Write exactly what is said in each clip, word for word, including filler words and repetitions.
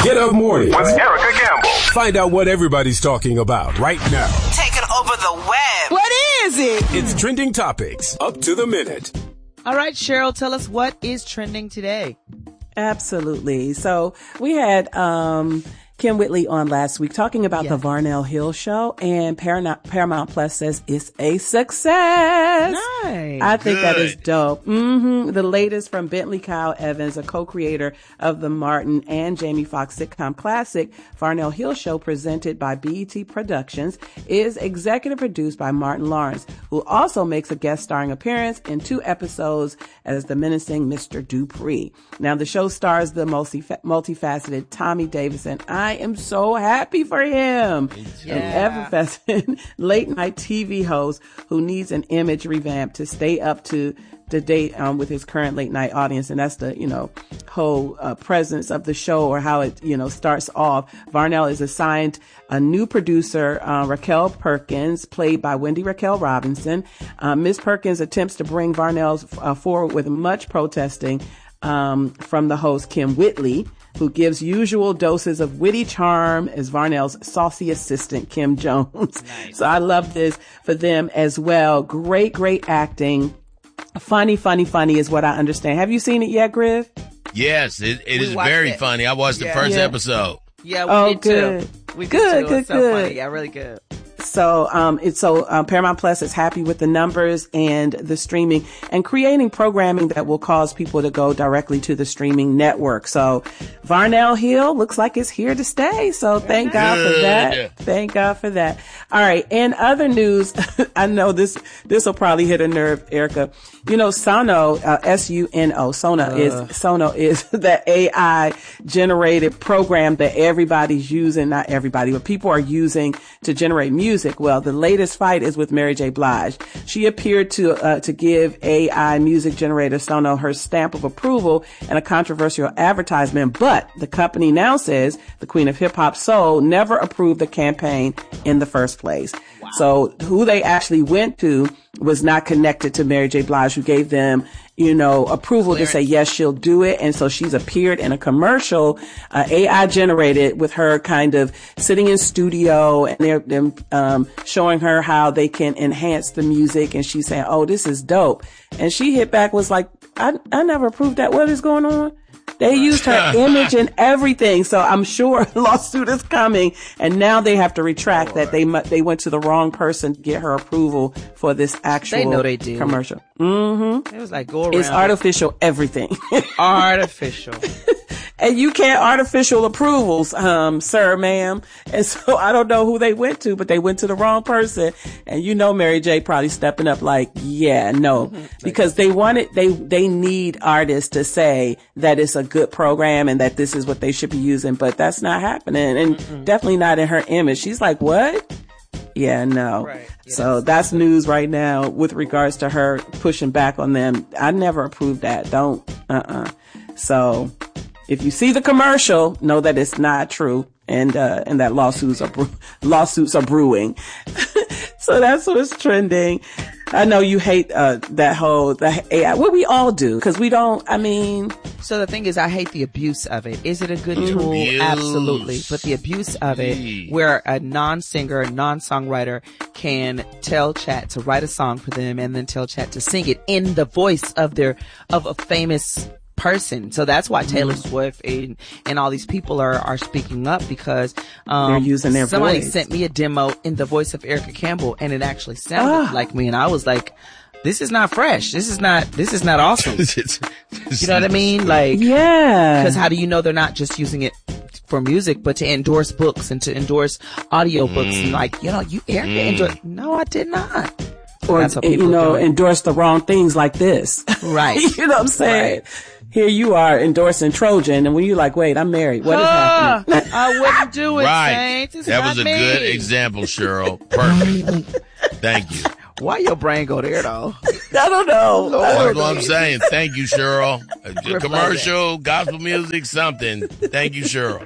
Get Up Mornings with Erica Campbell. Find out what everybody's talking about right now. Taking over the web. What is it? It's Trending Topics, up to the minute. All right, Cheryl, tell us what is trending today. Absolutely. So we had um, Kim Whitley on last week talking about Yeah. the Varnell Hill show, and Paramount, Paramount Plus says it's a success. Nice. I think Good. that is dope. Mm-hmm. The latest from Bentley Kyle Evans, a co-creator of the Martin and Jamie Foxx sitcom classic Varnell Hill show, presented by B E T Productions, is executive produced by Martin Lawrence, who also makes a guest starring appearance in two episodes as the menacing Mister Dupree. Now, the show stars the multi- multifaceted Tommy Davis, and I am so happy for him. Yeah. An effervescent late night T V host who needs an image revamp to stay up to the date um, with his current late night audience. And that's the, you know, whole uh, presence of the show, or how it, you know, starts off. Varnell is assigned a new producer, uh, Raquel Perkins, played by Wendy Raquel Robinson. Uh, Miss Perkins attempts to bring Varnell uh, forward with much protesting um, from the host, Kim Whitley, who gives usual doses of witty charm as Varnell's saucy assistant, Kim Jones. Nice. So I love this for them as well. Great, great acting. Funny, funny, funny is what I understand. Have you seen it yet, Griff? Yes, it, it We is watched very it. funny. I watched Yeah. the first Yeah. episode. Yeah, we Oh, did good. too. We did Good, too. It was good, so good. funny. Yeah, really good. So, um, it's so, um, Paramount Plus is happy with the numbers and the streaming and creating programming that will cause people to go directly to the streaming network. So Varnell Hill looks like it's here to stay. So thank God for that. Good. Thank God for that. All right. In other news, I know this, this will probably hit a nerve, Erica. You know, Sono, uh, S U N O, Sono is, Sono is the A I generated program that everybody's using, not everybody, but people are using to generate music. Well, the latest fight is with Mary J. Blige. She appeared to, uh, to give A I music generator Sono her stamp of approval in a controversial advertisement, but the company now says the Queen of Hip Hop Soul never approved the campaign in the first place. Wow. So who they actually went to was not connected to Mary J. Blige, who gave them, you know, approval Clearance. to say, yes, she'll do it. And so she's appeared in a commercial, uh, A I generated, with her kind of sitting in studio, and they're, they're um, showing her how they can enhance the music. And she's saying, oh, this is dope. And she hit back, was like, I, I never approved that. What is going on? They used her image and everything. So I'm sure a lawsuit is coming, and now they have to retract that they mu- they went to the wrong person to get her approval for this actual They know they did. commercial. Mm-hmm. It was like, go around. It's artificial everything. Artificial. And you can't artificial approvals, um, sir, ma'am. And so I don't know who they went to, but they went to the wrong person. And you know, Mary J probably stepping up like, yeah, no, mm-hmm. because they wanted, they, they need artists to say that it's a good program and that this is what they should be using, but that's not happening, and mm-hmm. definitely not in her image. She's like, what? Yeah, no. Right. Yes. So that's news right now with regards to her pushing back on them. I never approved that. Don't, uh-uh. So if you see the commercial, know that it's not true, and uh, and that lawsuits are bre- lawsuits are brewing. So that's what's trending. I know you hate uh, that whole the A I. Well, we all do, because we don't. I mean, so the thing is, I hate the abuse of it. Is it a good tool? Abuse. Absolutely, but the abuse of it, where a non-singer, a non-songwriter can tell Chat to write a song for them, and then tell Chat to sing it in the voice of their of a famous person. So that's why Taylor Swift and, and all these people are, are speaking up, because, um, they're using their somebody voice. sent me a demo in the voice of Erica Campbell, and it actually sounded oh. like me. And I was like, this is not fresh. This is not, this is not awesome. You know what I mean? Like, yeah. Cause how do you know they're not just using it for music, but to endorse books and to endorse audio books mm. and like, you know, you Erica mm. endorsed. No, I did not. Or, you know, endorse the wrong things like this. Right. You know what I'm saying? Right. Here you are endorsing Trojan, and when you're like, wait, I'm married. What is uh, happening? I wouldn't do it, right. Saints. It's that was a me. good example, Cheryl. Perfect. Thank you. Why your brain go there, though? I don't know. That's what I'm saying. Thank you, Cheryl. A commercial, gospel music, something. Thank you, Cheryl.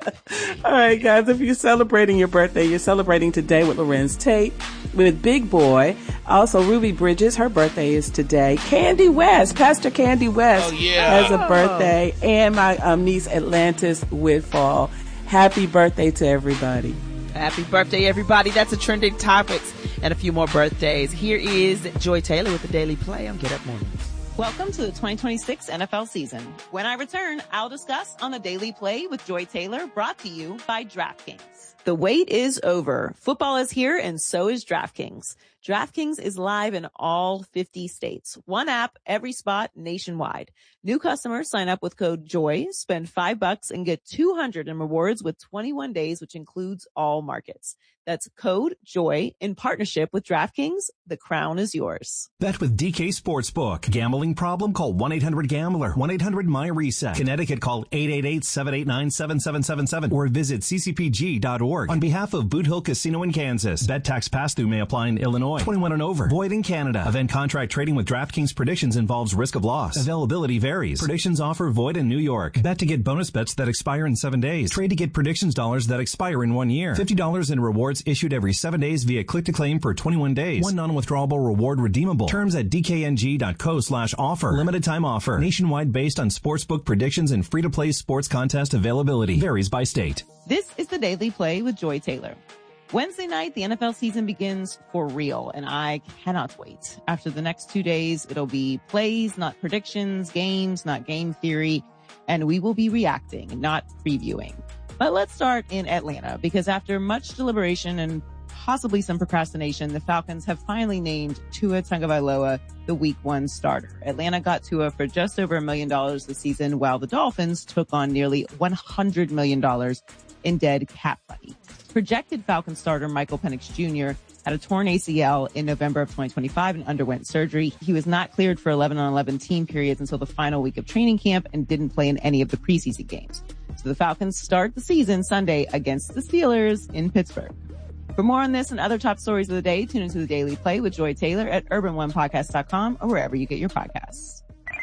All right, guys, if you're celebrating your birthday, you're celebrating today with Lorenz Tate, with Big Boy. Also, Ruby Bridges, her birthday is today. Candy West, Pastor Candy West oh, yeah. has a birthday. And my um, niece Atlantis Whitfall. Happy birthday to everybody. Happy birthday, everybody. That's a trending topics and a few more birthdays. Here is Joy Taylor with the Daily Play on Get Up Mornings. Welcome to the twenty twenty-six N F L season. When I return, I'll discuss on the Daily Play with Joy Taylor, brought to you by DraftKings. The wait is over. Football is here, and so is DraftKings. DraftKings is live in all fifty states. One app, every spot, nationwide. New customers sign up with code JOY, spend five bucks, and get two hundred in rewards with twenty-one days, which includes all markets. That's code JOY in partnership with DraftKings. The crown is yours. Bet with D K Sportsbook. Gambling problem? Call one eight hundred gambler. one eight hundred my reset. Connecticut, call eight eight eight, seven eight nine, seven seven seven seven or visit c c p g dot org. On behalf of Boot Hill Casino in Kansas, bet tax pass-through may apply in Illinois. twenty-one and over. Void in Canada. Event contract trading with DraftKings Predictions involves risk of loss. Availability varies. Predictions offer void in New York. Bet to get bonus bets that expire in seven days. Trade to get predictions dollars that expire in one year. fifty dollars in rewards issued every seven days via click to claim for twenty-one days. One non-withdrawable reward redeemable. Terms at d k n g dot co slash offer. Limited time offer. Nationwide based on sportsbook predictions and free-to-play sports contest availability. Varies by state. This is the Daily Play with Joy Taylor. Wednesday night, the N F L season begins for real, and I cannot wait. After the next two days, it'll be plays, not predictions, games, not game theory, and we will be reacting, not previewing. But let's start in Atlanta, because after much deliberation and possibly some procrastination, the Falcons have finally named Tua Tagovailoa the week one starter. Atlanta got Tua for just over a million dollars this season, while the Dolphins took on nearly one hundred million dollars in dead cap money. Projected Falcons starter Michael Penix Junior had a torn A C L in November of twenty twenty-five and underwent surgery. He was not cleared for eleven on eleven team periods until the final week of training camp and didn't play in any of the preseason games. So the Falcons start the season Sunday against the Steelers in Pittsburgh. For more on this and other top stories of the day, tune into the Daily Play with Joy Taylor at urban one podcast dot com or wherever you get your podcasts.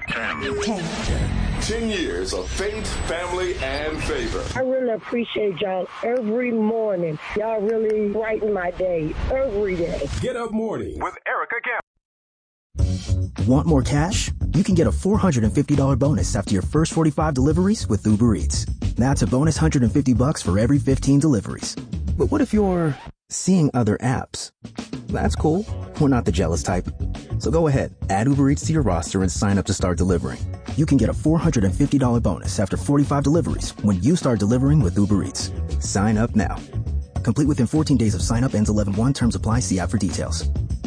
Ten. Ten years of faith, family, and favor. I really appreciate y'all every morning. Y'all really brighten my day every day. Get Up Morning with Erica Campbell. Want more cash? You can get a four hundred fifty dollars bonus after your first forty-five deliveries with Uber Eats. That's a bonus one hundred fifty bucks for every fifteen deliveries. But what if you're seeing other apps? That's cool. We're not the jealous type. So go ahead, add Uber Eats to your roster and sign up to start delivering. You can get a four hundred fifty dollars bonus after forty-five deliveries when you start delivering with Uber Eats. Sign up now. Complete within fourteen days of sign up, ends eleven one. Terms apply. See app for details.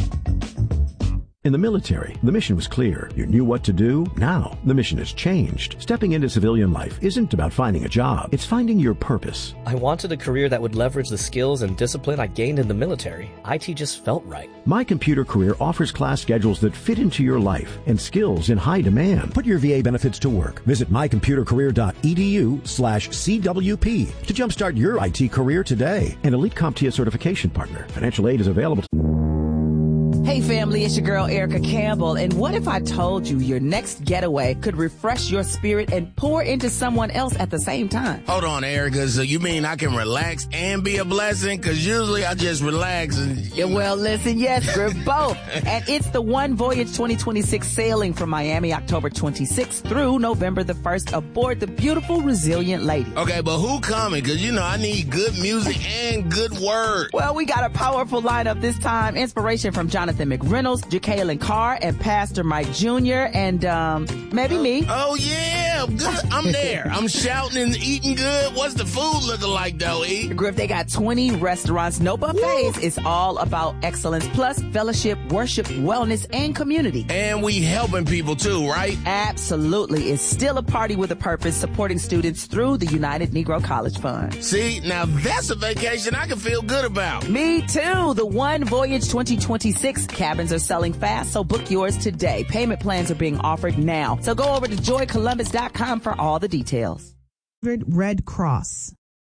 In the military, the mission was clear. You knew what to do. Now, the mission has changed. Stepping into civilian life isn't about finding a job. It's finding your purpose. I wanted a career that would leverage the skills and discipline I gained in the military. I T just felt right. My Computer Career offers class schedules that fit into your life and skills in high demand. Put your V A benefits to work. Visit my computer career dot e d u slash c w p to jumpstart your I T career today. An Elite CompTIA certification partner. Financial aid is available. Hey family, it's your girl Erica Campbell, and what if I told you your next getaway could refresh your spirit and pour into someone else at the same time? Hold on, Erica, so you mean I can relax and be a blessing? Because usually I just relax and... Yeah, well, listen, yes, we're both. And it's the One Voyage twenty twenty-six sailing from Miami October twenty-sixth through November the first aboard the beautiful Resilient Lady. Okay, but who coming? Because, you know, I need good music and good word. Well, we got a powerful lineup this time. Inspiration from Jonathan McReynolds, Jacqueline Carr, and Pastor Mike Junior, and um, maybe me. Oh, yeah. Good. I'm there. I'm shouting and eating good. What's the food looking like, though, E? Griff, they got twenty restaurants, no buffets. It's all about excellence, plus fellowship, worship, wellness, and community. And we helping people, too, right? Absolutely. It's still a party with a purpose, supporting students through the United Negro College Fund. See, now that's a vacation I can feel good about. Me, too. The One Voyage twenty twenty-six cabins are selling fast, so book yours today. Payment plans are being offered now. So go over to joy columbus dot com for all the details. Red Cross.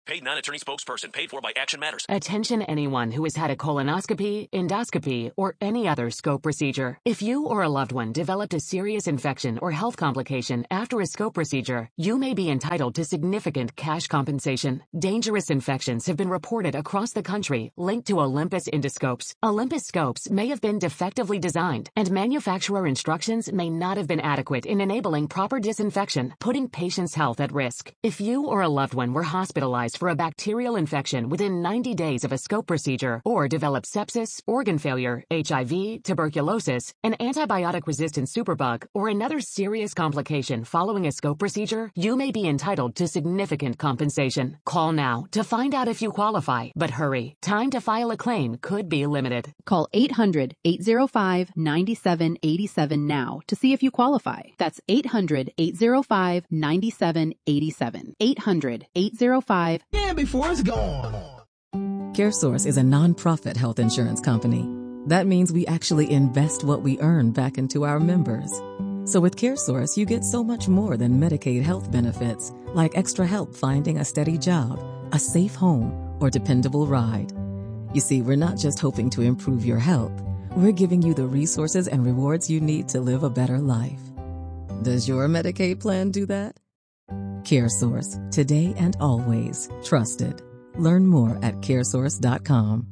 Paid non-attorney spokesperson. Paid for by Action Matters. Attention anyone who has had a colonoscopy, endoscopy, or any other scope procedure. If you or a loved one developed a serious infection or health complication after a scope procedure, you may be entitled to significant cash compensation. Dangerous infections have been reported across the country linked to Olympus endoscopes. Olympus scopes may have been defectively designed, and manufacturer instructions may not have been adequate in enabling proper disinfection, putting patients' health at risk. If you or a loved one were hospitalized for a bacterial infection within ninety days of a scope procedure, or developed sepsis, organ failure, H I V, tuberculosis, an antibiotic-resistant superbug, or another serious complication following a scope procedure, you may be entitled to significant compensation. Call now to find out if you qualify, but hurry. Time to file a claim could be limited. Call eight hundred, eight oh five, nine seven eight seven now to see if you qualify. That's eight hundred, eight oh five, nine seven eight seven. eight hundred, eight oh five Yeah, before it's gone. CareSource is a non-profit health insurance company. That means we actually invest what we earn back into our members. So with CareSource, you get so much more than Medicaid health benefits, like extra help finding a steady job, a safe home, or dependable ride. You see, we're not just hoping to improve your health. We're giving you the resources and rewards you need to live a better life. Does your Medicaid plan do that? CareSource, today and always trusted. Learn more at caresource dot com.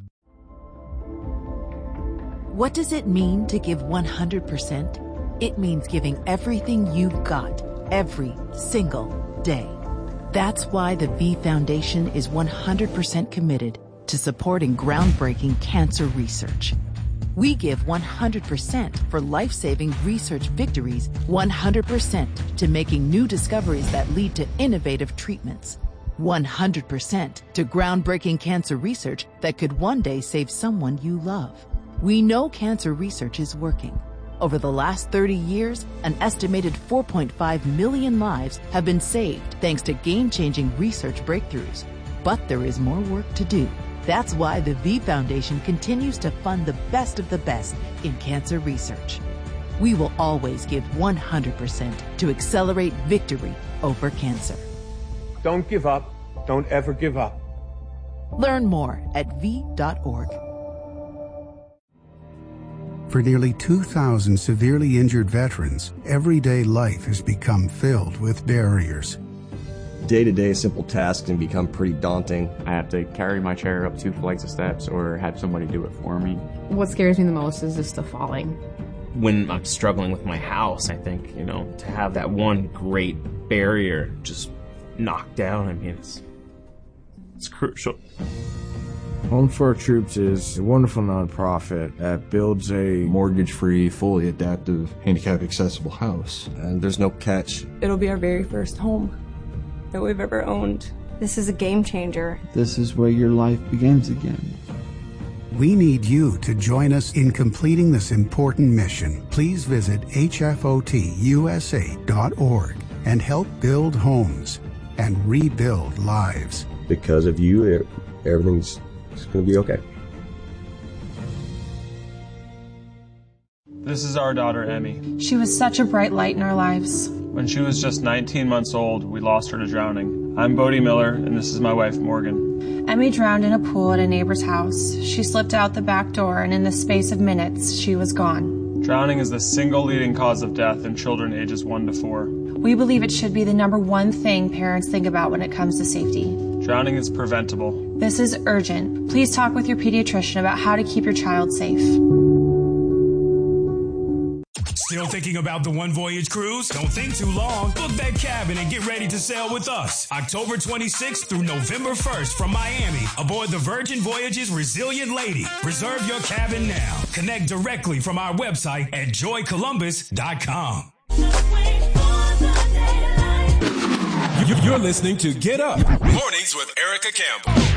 What does it mean to give one hundred percent? It means giving everything you've got, every single day. That's why the V Foundation is one hundred percent committed to supporting groundbreaking cancer research. We give one hundred percent for life-saving research victories, one hundred percent to making new discoveries that lead to innovative treatments, one hundred percent to groundbreaking cancer research that could one day save someone you love. We know cancer research is working. Over the last thirty years, an estimated four point five million lives have been saved thanks to game-changing research breakthroughs. But there is more work to do. That's why the V Foundation continues to fund the best of the best in cancer research. We will always give one hundred percent to accelerate victory over cancer. Don't give up. Don't ever give up. Learn more at v dot org. For nearly two thousand severely injured veterans, everyday life has become filled with barriers. Day-to-day simple tasks can become pretty daunting. I have to carry my chair up two flights of steps or have somebody do it for me. What scares me the most is just the falling. When I'm struggling with my house, I think, you know, to have that one great barrier just knocked down, I mean, it's, it's crucial. Home for Our Troops is a wonderful nonprofit that builds a mortgage-free, fully adaptive, handicap-accessible house. And there's no catch. It'll be our very first home that we've ever owned. This is a game changer. This is where your life begins again. We need you to join us in completing this important mission. Please visit H F O T U S A dot org and help build homes and rebuild lives. Because of you, everything's going to be okay. This is our daughter, Emmy. She was such a bright light in our lives. When she was just nineteen months old, we lost her to drowning. I'm Bodie Miller, and this is my wife, Morgan. Emmy drowned in a pool at a neighbor's house. She slipped out the back door, and in the space of minutes, she was gone. Drowning is the single leading cause of death in children ages one to four. We believe it should be the number one thing parents think about when it comes to safety. Drowning is preventable. This is urgent. Please talk with your pediatrician about how to keep your child safe. Still thinking about the One Voyage cruise? Don't think too long. Book that cabin and get ready to sail with us. October twenty-sixth through November first from Miami aboard the Virgin Voyages Resilient Lady. Reserve your cabin now. Connect directly from our website at joy columbus dot com. You're listening to Get Up Mornings with Erica Campbell.